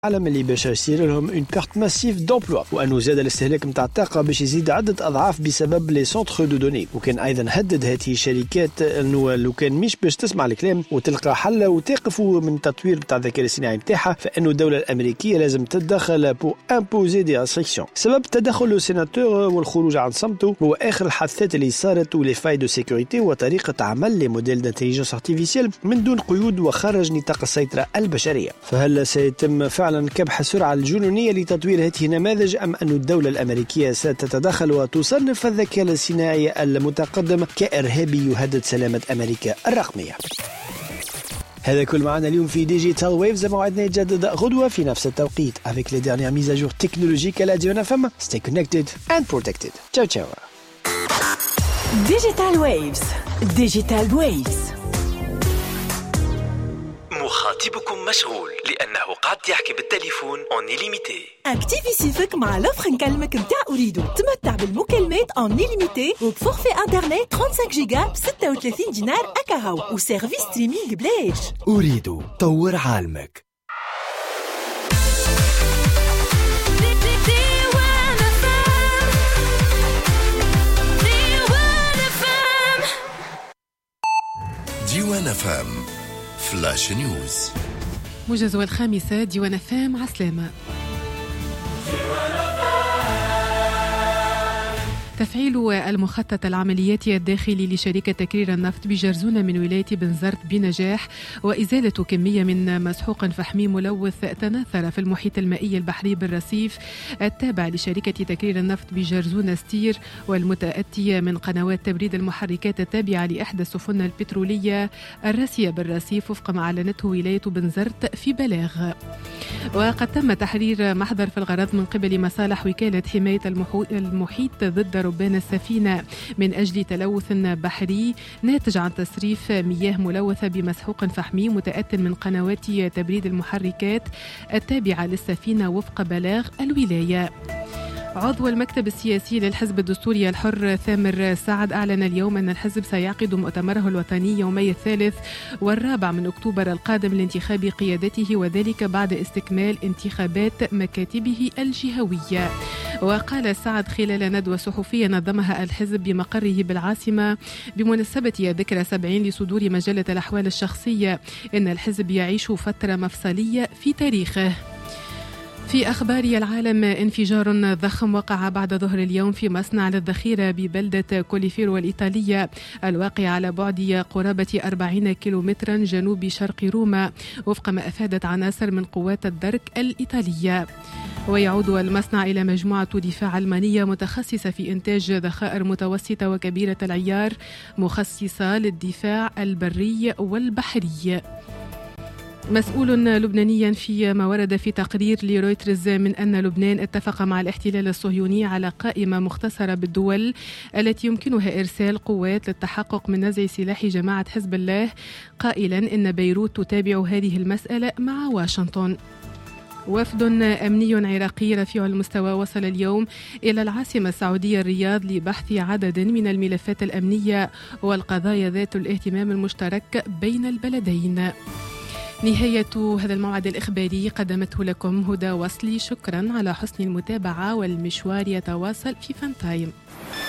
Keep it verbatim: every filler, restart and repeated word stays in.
العالم اللي باش يصير لهم اون بيرت ماسيف دومبلوا، وانه زاد الاستهلاك نتاع الطاقه باش يزيد عده اضعاف بسبب لي سونتر دو دوني. وكان ايضا هدد هذه الشركات انه لو كان مش باش تسمع الكلام وتلقى حل وتقف من تطوير نتاع الذكاء الاصطناعي نتاعها، فانه الدوله الامريكيه لازم تتدخل بو امبوزي دي ريستريكسيون. سبب تدخل السيناتور والخروج عن صمته هو اخر الحادثات اللي صارت ولي فاي دو سيكوريتي وطريقه عمل لي موديل دانتيليجنس ارتيفيسيال من دون قيود وخارج نطاق السيطره البشريه. فهل سيتم فعلا كبح السرعة الجنونية لتطوير هذه النماذج، أم أن الدولة الأمريكية ستتدخل وتصنف الذكاء الاصطناعي المتقدم كإرهابي يهدد سلامة أمريكا الرقمية؟ هذا كل معنا اليوم في ديجيتال ويفز. موعدنا يتجدد غدوة في نفس التوقيت avec les dernières mises à jour technologiques à la Dion F M. Stay connected and protected. Ciao ciao. Digital Waves. Digital Waves. مخاطبكم مشغول لأنه قاعد يحكي بالتليفون اون إليميتي. اكتيفي سيفك مع لوفر نكلمك متاع أريدو. تمتع بالمكالمات اون إليميتي وبفورفي انترنت خمسة وثلاثين جيجا ب ستة وثلاثين دينار أكاهو وسيرفيس ستريمينج بلاش. أريدو طور عالمك. ديوان فام فلاش نيوز. موجز الخامسة ديوان فام عسلامة. تفعيل المخطط العملياتي الداخلي لشركة تكرير النفط بجرزونة من ولاية بنزرت بنجاح، وإزالة كمية من مسحوق فحمي ملوث تناثر في المحيط المائي البحري بالرصيف التابع لشركة تكرير النفط بجرزونة ستير، والمتأتية من قنوات تبريد المحركات التابعة لإحدى السفن البترولية الراسية بالرصيف وفق ما أعلنته ولاية بنزرت في بلاغ. وقد تم تحرير محضر في الغرض من قبل مصالح وكالة حماية المحيط ضد ربان السفينة من أجل تلوث بحري ناتج عن تصريف مياه ملوثة بمسحوق فحمي متأت من قنوات تبريد المحركات التابعة للسفينة وفق بلاغ الولاية. عضو المكتب السياسي للحزب الدستوري الحر ثامر سعد أعلن اليوم أن الحزب سيعقد مؤتمره الوطني يومي الثالث والرابع من أكتوبر القادم لانتخاب قيادته، وذلك بعد استكمال انتخابات مكاتبه الجهوية. وقال سعد خلال ندوة صحفية نظمها الحزب بمقره بالعاصمة بمناسبة ذكرى سبعين لصدور مجلة الأحوال الشخصية إن الحزب يعيش فترة مفصلية في تاريخه. في أخبار العالم، انفجار ضخم وقع بعد ظهر اليوم في مصنع للذخيرة ببلدة كوليفيرو الإيطالية الواقع على بعد قرابة أربعين كيلومترا جنوب شرق روما وفق ما أفادت عناصر من قوات الدرك الإيطالية. ويعود المصنع إلى مجموعة دفاع ألمانية متخصصة في إنتاج ذخائر متوسطة وكبيرة العيار مخصصة للدفاع البري والبحري. مسؤول لبناني فيما ورد في تقرير لرويترز من أن لبنان اتفق مع الاحتلال الصهيوني على قائمة مختصرة بالدول التي يمكنها إرسال قوات للتحقق من نزع سلاح جماعة حزب الله، قائلا إن بيروت تتابع هذه المسألة مع واشنطن. وفد أمني عراقي رفيع المستوى وصل اليوم إلى العاصمة السعودية الرياض لبحث عدد من الملفات الأمنية والقضايا ذات الاهتمام المشترك بين البلدين. نهاية هذا الموعد الإخباري قدمته لكم هدى وصلي. شكرا على حسن المتابعة، والمشوار يتواصل في فان تايم.